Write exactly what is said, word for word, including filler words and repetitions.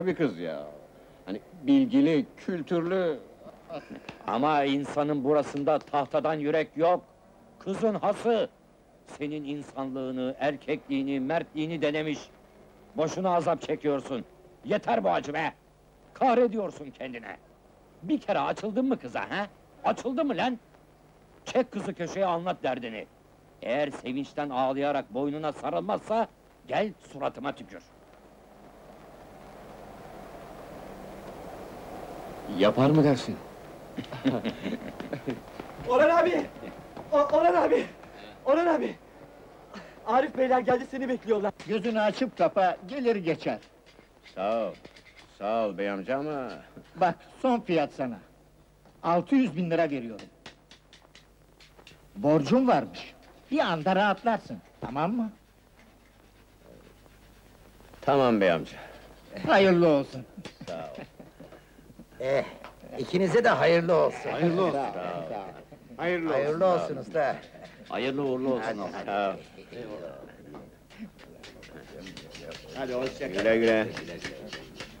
bir kız ya. Hani bilgili, kültürlü... Ama insanın burasında tahtadan yürek yok. Kızın hası. Senin insanlığını, erkekliğini, mertliğini denemiş. Boşuna azap çekiyorsun. Yeter bu acı be! Kahrediyorsun kendine. Bir kere açıldın mı kıza ha? Açıldı mı lan? Çek kızı köşeye anlat derdini. Eğer sevinçten ağlayarak boynuna sarılmazsa, gel suratıma tükür. Yapar mı dersin? Orhan abi! O Orhan abi! Orhan abi! Arif beyler geldi, seni bekliyorlar. Gözünü açıp kapa, gelir geçer. Sağ ol. Sağ ol bey amca ama... Bak, son fiyat sana. Altı yüz bin lira veriyorum. Borcum varmış. Bir anda rahatlarsın, tamam mı? Tamam bey amca. Hayırlı olsun. Sağ ol. Eh, ikinize de hayırlı olsun. Hayırlı olsun. Hayırlı, hayırlı olsun usta. Hayırlı uğurlu olsun. Sağ ol. Hadi hoşça Güle güle.